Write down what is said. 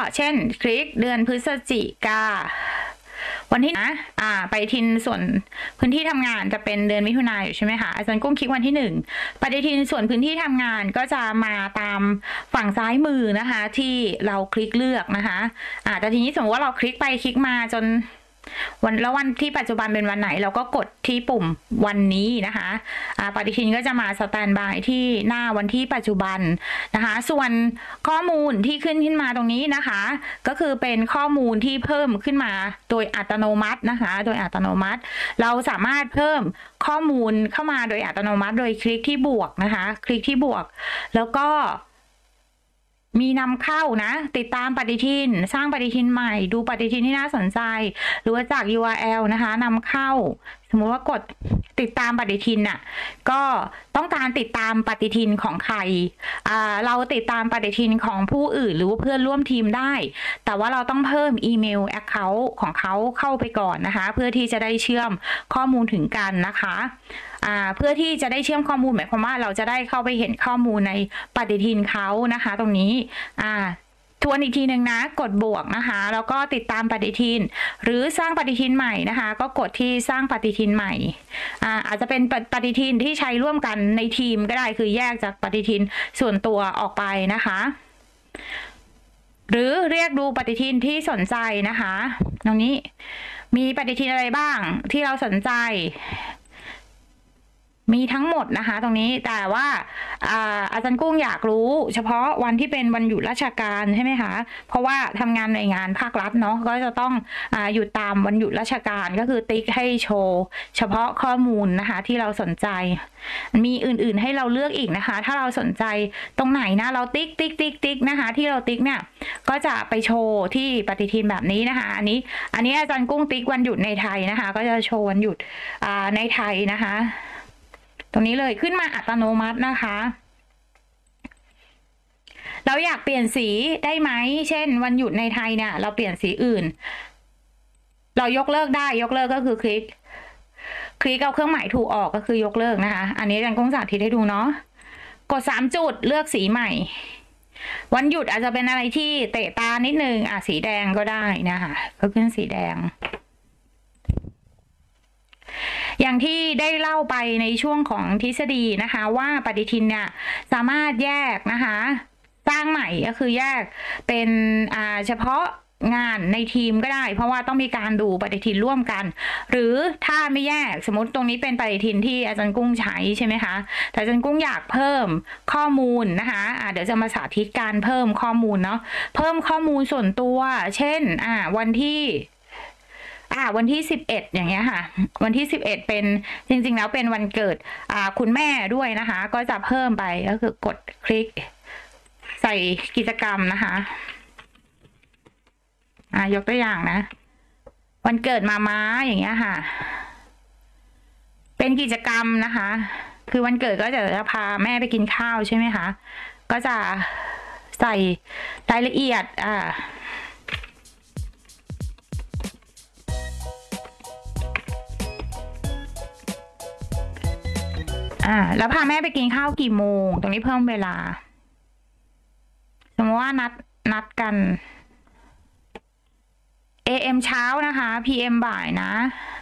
เช่นคลิกเดือนพฤศจิกาวันที่นะปฏิทินส่วนพื้นที่ทำงานจะเป็นเดือนมิถุนายนอยู่ใช่ไหมคะอาจารย์กุ้งคลิกวันที่1ปฏิทินส่วนพื้นที่ทำงานก็จะมาตามฝั่งซ้ายมือนะคะที่เราคลิกเลือกนะคะแต่ทีนี้สมมติว่าเราคลิกไปคลิกมาจนวันที่ปัจจุบันเป็นวันไหนเราก็กดที่ปุ่มวันนี้นะคะปฏิทินก็จะมาสแตนบายที่หน้าวันที่ปัจจุบันนะคะส่วนข้อมูลที่ขึ้นมาตรงนี้นะคะก็คือเป็นข้อมูลที่เพิ่มขึ้นมาโดยอัตโนมัตินะคะโดยอัตโนมัติเราสามารถเพิ่มข้อมูลเข้ามาโดยอัตโนมัติโดยคลิกที่บวกนะคะคลิกที่บวกแล้วก็มีนำเข้านะติดตามปฏิทินสร้างปฏิทินใหม่ดูปฏิทินที่น่าสนใจหรือว่าจาก URL นะคะนำเข้าสมมุติว่ากดติดตามปฏิทินน่ะก็ต้องการติดตามปฏิทินของใครเราติดตามปฏิทินของผู้อื่นหรือว่าเพื่อนร่วมทีมได้แต่ว่าเราต้องเพิ่มอีเมล account ของเขาเข้าไปก่อนนะคะเพื่อที่จะได้เชื่อมข้อมูลถึงกันนะคะเพื่อที่จะได้เชื่อมข้อมูลหมายความว่าเราจะได้เข้าไปเห็นข้อมูลในปฏิทินเขานะคะตรงนี้ทวนอีกทีหนึ่งนะกดบวกนะคะแล้วก็ติดตามปฏิทินหรือสร้างปฏิทินใหม่นะคะก็กดที่สร้างปฏิทินใหม่อาจจะเป็นปฏิทินที่ใช้ร่วมกันในทีมก็ได้คือแยกจากปฏิทินส่วนตัวออกไปนะคะหรือเรียกดูปฏิทินที่สนใจนะคะตรงนี้มีปฏิทินอะไรบ้างที่เราสนใจมีทั้งหมดนะคะตรงนี้แต่ว่าอาจารย์กุ้งอยากรู้เฉพาะวันที่เป็นวันหยุดราชการใช่ไหมคะเพราะว่าทำงานหน่วยงานภาครัฐเนาะก็จะต้องหยุดตามวันหยุดราชการก็คือติ๊กให้โชว์เฉพาะข้อมูลนะคะที่เราสนใจมีอื่นๆให้เราเลือกอีกนะคะถ้าเราสนใจตรงไหนนะเราติ๊กนะคะที่เราติ๊กเนี่ยก็จะไปโชว์ที่ปฏิทินแบบนี้นะคะอันนี้อาจารย์กุ้งติ๊กวันหยุดในไทยนะคะก็จะโชว์วันหยุดในไทยนะคะตรงนี้เลยขึ้นมาอัตโนมัตินะคะเราอยากเปลี่ยนสีได้ไหมเช่นวันหยุดในไทยเนี่ยเราเปลี่ยนสีอื่นเรายกเลิกได้ยกเลิกก็คือคลิกเอาเครื่องหมายถูกออกก็คือยกเลิกนะคะอันนี้อาจารย์กุ้งสาธิตให้ดูเนาะกด3จุดเลือกสีใหม่วันหยุดอาจจะเป็นอะไรที่เตะตานิดนึงสีแดงก็ได้นะคะก็ขึ้นสีแดงอย่างที่ได้เล่าไปในช่วงของทฤษฎีนะคะว่าปฏิทินเนี่ยสามารถแยกนะคะสร้างใหม่ก็คือแยกเป็นเฉพาะงานในทีมก็ได้เพราะว่าต้องมีการดูปฏิทินร่วมกันหรือถ้าไม่แยกสมมติตรงนี้เป็นปฏิทินที่อาจารย์กุ้งใช้ใช่ไหมคะแต่อาจารย์กุ้งอยากเพิ่มข้อมูลนะคะเดี๋ยวจะมาสาธิตการเพิ่มข้อมูลเนาะเพิ่มข้อมูลส่วนตัวเช่นวันที่11อย่างเงี้ยค่ะวันที่11เป็นจริงๆแล้วเป็นวันเกิดคุณแม่ด้วยนะคะก็จะเพิ่มไปก็คือกดคลิกใส่กิจกรรมนะคะยกตัวอย่างนะวันเกิดมาอย่างเงี้ยค่ะเป็นกิจกรรมนะคะคือวันเกิดก็จะพาแม่ไปกินข้าวใช่ไหมคะก็จะใส่รายละเอียดแล้วพาแม่ไปกินข้าวกี่โมงตรงนี้เพิ่มเวลาสมมติว่านัดกัน AM เช้านะคะ PM บ่ายนะ